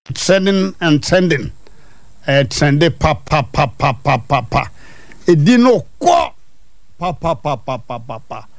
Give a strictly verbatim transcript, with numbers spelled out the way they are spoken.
sending and sending. Uh, send it pa pa pa pa pa pa pa. It did no qua pa pa pa pa pa pa pa.